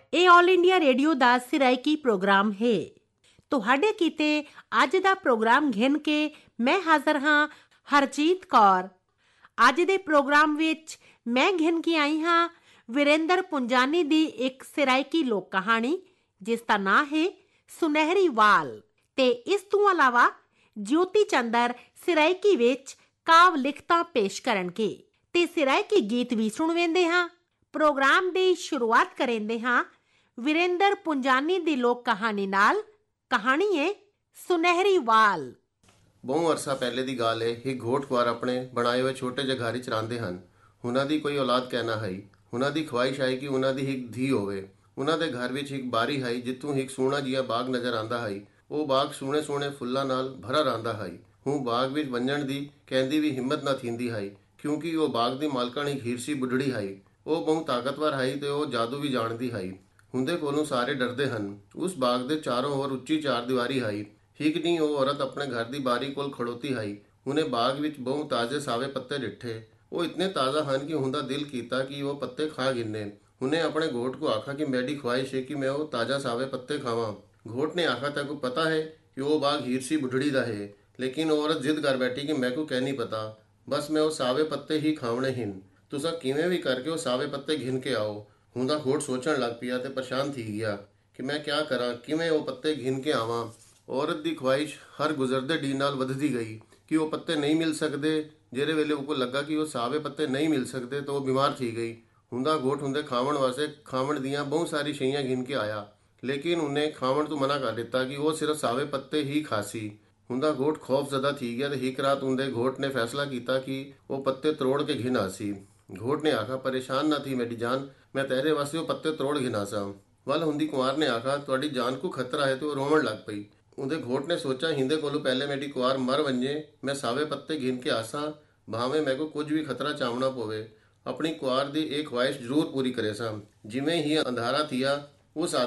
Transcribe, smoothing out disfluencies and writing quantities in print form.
ਇਹ all India radio ਦਾ ਸਿਰਾਇਕੀ programme ਹੈ। ਤੁਹਾਡੇ ਕੀਤੇ ਅੱਜ ਦਾ ਪ੍ਰੋਗਰਾਮ ਘਿਣ ਕੇ ਮੈਂ ਹਾਜ਼ਰ ਹਾਂ ਹਰਜੀਤ ਕੌਰ। ਅੱਜ ਦੇ ਪ੍ਰੋਗਰਾਮ ਵਿੱਚ ਮੈਂ ਘਿਣ ਕੇ ਆਈ ਹਾਂ ਵਿਰੇਂਦਰ ਪੁੰਜਾਨੀ ਦੀ ਇੱਕ ਸਿਰਾਇਕੀ ਲੋਕ ਕਹਾਣੀ, ਜਿਸ ਦਾ ਨਾਂ ਹੈ ਸੁਨਹਿਰੀ ਵਾਲ। ਤੇ ਇਸ ਤੋਂ ਇਲਾਵਾ ਜੋਤੀ ਚੰਦਰ ਸਿਰਾਇਕੀ ਵਿੱਚ ਕਾਵ ਲਿਖਤਾਂ ਪੇਸ਼ ਕਰਨਗੇ ਤੇ ਸਿਰਾਇਕੀ ਗੀਤ ਵੀ ਸੁਣਵੇਂਦੇ ਹਾਂ। ਪ੍ਰੋਗਰਾਮ ਦੀ ਸ਼ੁਰੂਆਤ ਕरेंदे ਹਾਂ ਵਿਰੇਂਦਰ ਪੁੰਜਾਨੀ ਦੀ ਲੋਕ ਕਹਾਣੀ ਨਾਲ। ਕਹਾਣੀ ਹੈ ਸੁਨਹਿਰੀ ਵਾਲ। ਬਹੁਤ ਅਰਸਾ ਪਹਿਲੇ ਦੀ ਗੱਲ ਹੈ। ਇੱਕ ਘੋਟ ਕੁਆਰ ਆਪਣੇ ਬਣਾਏ ਹੋਏ ਛੋਟੇ ਜਿਹੇ ਘਰ 'ਚ ਰਹਿੰਦੇ ਹਨ। ਉਹਨਾਂ ਦੀ ਕੋਈ ਔਲਾਦ ਕਹਿਣਾ ਹੈ। ਉਹਨਾਂ ਦੀ ਖਵਾਇਸ਼ ਹੈ ਕਿ ਉਹਨਾਂ ਦੀ ਇੱਕ ਧੀ ਹੋਵੇ। ਉਹਨਾਂ ਦੇ ਘਰ ਵਿੱਚ ਇੱਕ ਬਾਰੀ ਹੈ ਜਿੱਥੋਂ ਇੱਕ ਸੋਹਣਾ ਜਿਹਾ ਬਾਗ ਨਜ਼ਰ ਆਉਂਦਾ ਹੈ। ਉਹ ਬਾਗ ਸੋਹਣੇ ਸੋਹਣੇ ਫੁੱਲਾਂ ਨਾਲ ਭਰਾ ਰਹਿੰਦਾ ਹੈ। ਹੁਣ ਬਾਗ ਵਿੱਚ ਵੰਜਣ ਦੀ ਕਹਿੰਦੀ ਵੀ ਹਿੰਮਤ ਨਾ ਥੀਂਦੀ ਹੈ, ਕਿਉਂਕਿ ਉਹ ਬਾਗ ਦੀ ਮਾਲਕਣ ਇੱਕ ਹੀਰਸੀ ਬੁੱਢੜੀ ਹੈ। ਉਹ ਬਹੁਤ ਤਾਕਤਵਰ ਹੈ ਤੇ ਉਹ ਜਾਦੂ ਵੀ ਜਾਣਦੀ ਹੈ। ਹੁੰਦੇ ਕੋਲੋਂ ਸਾਰੇ ਡਰਦੇ ਹਨ। ਉਸ ਬਾਗ ਦੇ ਚਾਰੋਂ ओर ਉੱਚੀ ਚਾਰ ਦੀਵਾਰੀ ਹੈ। ਠੀਕ ਨਹੀਂ, ਉਹ ਔਰਤ ਆਪਣੇ ਘਰ ਦੀ ਬਾਰੀ ਕੋਲ ਖੜੋਤੀ ਹੈ। ਉਹਨੇ ਬਾਗ ਵਿੱਚ ਬਹੁਤ ਤਾਜ਼ੇ ਸਾਵੇ ਪੱਤੇ ਡਿੱਠੇ। ਉਹ ਇਤਨੇ ਤਾਜ਼ਾ ਹਨ ਕਿ ਉਹਦਾ ਦਿਲ ਕੀਤਾ ਕਿ ਉਹ ਪੱਤੇ ਖਾ ਗਿੰਨੇ। ਉਹਨੇ ਆਪਣੇ ਘੋਟ को आखा कि मेरी ख्वाहिश है कि मैं वो ताज़ा सावे पत्ते खावा। घोट ने आखा तेको पता है कि वो बाग हीरसी बुढ़ड़ी का है, लेकिन वो औरत जिद कर बैठी कि मैं को कह नहीं पता, बस मैं वो सावे पत्ते ही खावने हिन। तुसा किवें भी करके वो सावे पत्ते घिन के आओ। हुंदा घोट सोचण लग पिया ते परेशान थी गया कि मैं क्या करा, किवें वो पत्ते घिन के आवां। औरत की ख्वाहिश हर गुजरते डी नाल वधदी गई कि वो पत्ते नहीं मिल सकते। ਜਿਹੜੇ ਵੇਲੇ ਉਹ ਲੱਗਾ ਕਿ ਉਹ ਸਾਵੇ ਪੱਤੇ ਨਹੀਂ ਮਿਲ ਸਕਦੇ ਤਾਂ ਉਹ ਬਿਮਾਰ ਥੀ ਗਈ। ਹੁੰਦਾ ਘੋਟ ਹੁੰਦੇ ਖਾਵਣ ਵਾਸਤੇ ਖਾਵਣ ਦੀਆਂ ਬਹੁਤ ਸਾਰੀ ਸ਼ਈਆਂ ਗਿਣ ਕੇ ਆਇਆ, ਲੇਕਿਨ ਉਹਨੇ ਖਾਵਣ ਤੋਂ ਮਨਾ ਕਰ ਦਿੱਤਾ ਕਿ ਉਹ ਸਿਰਫ ਸਾਵੇ ਪੱਤੇ ਹੀ ਖਾਸੀ। ਹੁੰਦਾ ਘੋਟ ਖੌਫ ਜ਼ਦਾ ਥੀ ਗਿਆ ਤੇ ਇੱਕ ਰਾਤ ਹੁੰਦੇ ਘੋਟ ਨੇ ਫੈਸਲਾ ਕੀਤਾ ਕਿ ਉਹ ਪੱਤੇ ਤਰੋੜ ਕੇ ਘਿਨ ਆਸੀ। घोट ने आखा परेशान ना थी मेरी जान, मैं तेरे वास्ते वो पत्ते तोड़ घिनासा। वल हुंदी कुंवार ने आखा तुहाडी जान को खतरा है तो रोवण लग पई। ਉਹਦੇ ਘੋਟ ਨੇ ਸੋਚਾ ਹਿੰਦੇ ਕੋਲੋਂ ਪਹਿਲੇ ਮੇਰੀ ਕੁਆਰ ਮਰ ਵੰਜੇ, ਮੈਂ ਸਾਵੇ ਪੱਤੇ ਗਿਣ ਕੇ ਆਸਾਂ, ਭਾਵੇਂ ਮੈਂ ਕੋ ਕੁਝ ਵੀ ਖਤਰਾ ਚਾਵਣਾ ਪਵੇ। ਆਪਣੀ ਕੁਆਰ ਦੀ ਇਹ ਖਵਾਇਸ਼ ਜ਼ਰੂਰ ਪੂਰੀ ਕਰੇ ਸਾਂ। ਜਿਵੇਂ ਹੀ ਅੰਧਾਰਾ ਥੀਆ ਉਸ